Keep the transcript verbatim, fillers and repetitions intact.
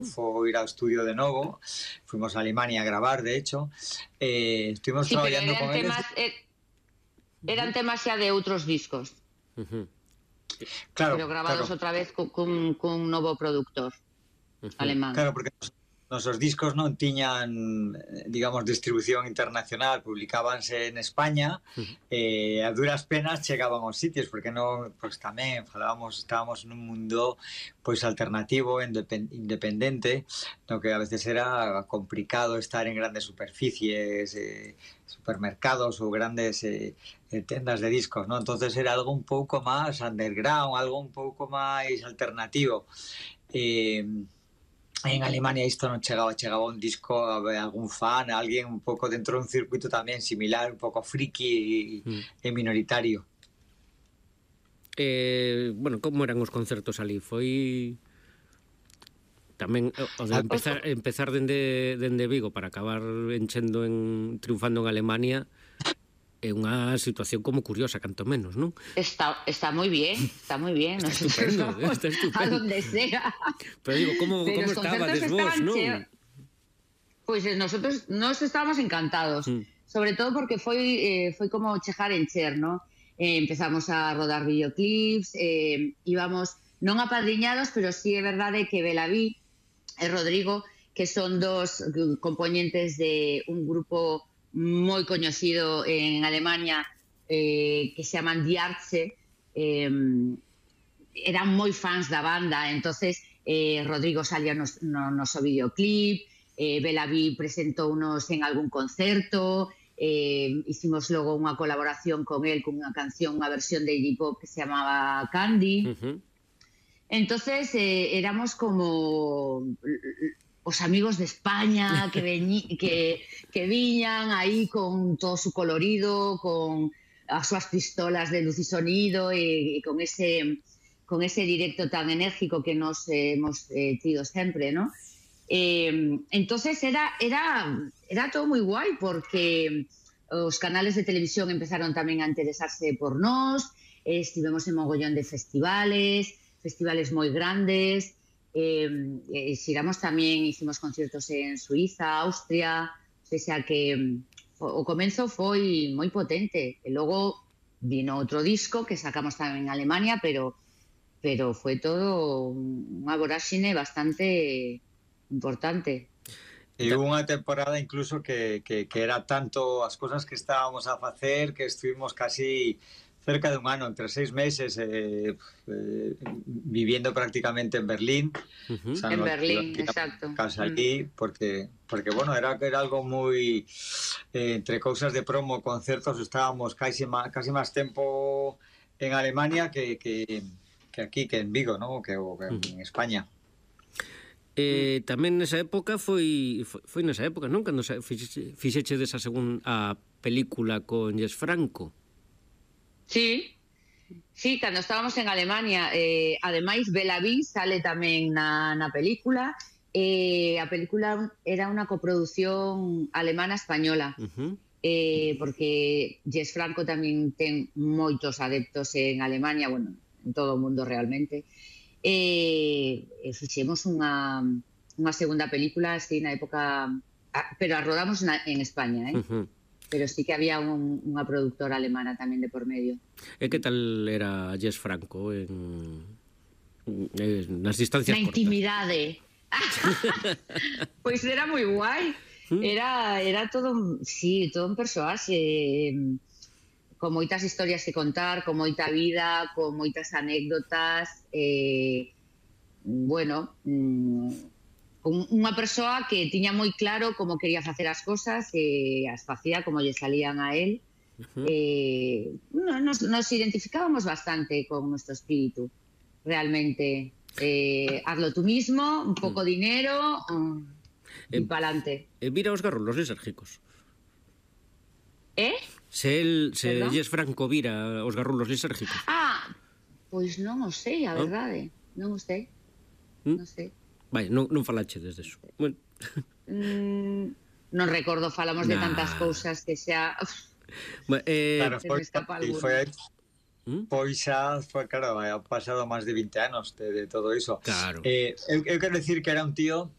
foi ir ao estudio de novo, fuimos a Alemania a gravar, de hecho, eh, estuvimos Sí, pero traballando eran con eles. temas, er, eran temas xa de outros discos, Ujú. Claro, pero grabados claro, outra vez cu- cun, cun novo productor Ujú. alemán. claro, porque nos, nosos discos non tiñan, eh, digamos, distribución internacional, publicábanse en España, Ujú. eh, a duras penas chegaban aos sitios, porque non, pois tamén falábamos, estábamos nun mundo pois alternativo, indepen- independente, no que a veces era complicado estar en grandes superficies, eh, supermercados ou grandes eh, eh, tendas de discos, ¿no? Entonces era algo un pouco máis underground, algo un pouco máis alternativo. Eh, en Alemania isto non chegaba, chegaba un disco a ver, algún fan, a alguén un pouco dentro dun circuito tamén similar, un pouco friki e, Mm. e minoritario. Eh, bueno, como eran os concertos ali? Foi tamén o o de Ah, empezar empezar dende dende Vigo para acabar enchendo en triunfando en Alemania é unha situación como curiosa, canto menos, non? Está, está muy bien, está muy bien. Está Nosotros estupendo, vamos está a estupendo. donde sea. Pero digo, como Pero como os concertos estabades vos, estaban non? cheo- Pois eh, nosotros nos estábamos encantados, Mm. sobre todo porque foi eh, foi como chegar en Cher, ¿no? Eh, empezamos a rodar videoclips, eh, íbamos non apadriñados, pero sí é verdade que Belaví e Rodrigo, que son dos eh, componentes de un grupo moi coñecido en Alemania eh, que se llaman Die Ärzte, eh, eran moi fans da banda, entonces eh, Rodrigo salía nos, no noso videoclip, eh, Belaví presentounos en algún concerto, eh, hicimos logo unha colaboración con él con unha canción, unha versión de Iggy Pop que se chamaba Candy. Ujú. Entonces eh, éramos como os amigos de España que, veñi, que, que viñan aí con todo su colorido, con as súas pistolas de luz y sonido e, e con ese con ese directo tan enérgico que nos eh, hemos eh, tido sempre, ¿no? Eh, entonces era, era, era todo moi guai porque os canales de televisión empezaron tamén a interesarse por nós, eh, estivemos en mogollón de festivales, festivales moi grandes, eh, eh, xiramos tamén, hicimos conciertos en Suiza, Austria, o sea que mm, o comenzo foi moi potente, e logo vino outro disco que sacamos tamén en Alemania, pero pero foi todo unha voráxine bastante importante. E hubo unha temporada incluso que, que, que era tanto as cosas que estábamos a facer que estuvimos casi cerca de un ano, entre seis meses, eh, eh, viviendo prácticamente en Berlín. Ujú. O sea, En no Berlín, íbamos a exacto. casa Mm. allí, porque, porque bueno, era, era algo moi... Eh, entre cousas de promo, concertos, estábamos casi má, casi máis tempo en Alemania que, que, que aquí, que en Vigo, ¿no? Que, o que en España. Eh, tamén nesa época foi, foi foi nesa época, non? Cando se fixe, fixeche desa segunda a película con Jess Franco. Sí, sí, cando estábamos en Alemania, eh, ademais Belaví sale tamén na, na película, eh, a película era unha coproducción alemana-española, Ujú. eh, porque Jess Franco tamén ten moitos adeptos en Alemania, bueno, en todo o mundo realmente, e eh, fixemos unha, unha segunda película así na época, ah, pero a rodamos na, en España, eh? Ujú. Pero sí que había un, unha productora alemana tamén de por medio. E que tal era Jess Franco en, en nas distancias Na cortas? intimidade. Pois era moi guai. Era, era todo, un- sí, todo un persoaxe, eh, con moitas historias que contar, con moita vida, con moitas anécdotas, eh, bueno, mm, un, unha persoa que tiña moi claro como quería facer as cosas e as facía como lle salían a él. Ujú. Eh, no, nos, nos identificábamos bastante con nuestro espíritu, realmente. Eh, hazlo tú mismo, un poco dinero mm, y Eh, pa'lante. E vira os garros lisérgicos. ¿Eh? Se el, se Perdón? Jess Franco vira os garrulos lisérgicos. Ah, pois non o sei, a ¿No? verdade. Non o sei. ¿Mm? Non sei. Vai, non, non falache desde eso. Bueno. Mm, non recordo, falamos de Nah. tantas cousas que xa... Ba- eh, Claro, se foi, me escapa e alguna. foi, ¿Mm? pois xa, foi, claro, han pasado máis de vinte anos de, de todo iso. Claro. Eh, eu, eu quero decir que era un tío